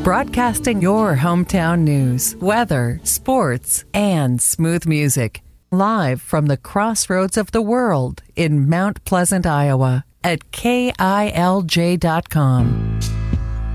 Broadcasting your hometown news, weather, sports, and smooth music. Live from the crossroads of the world in Mount Pleasant, Iowa at KILJ.com.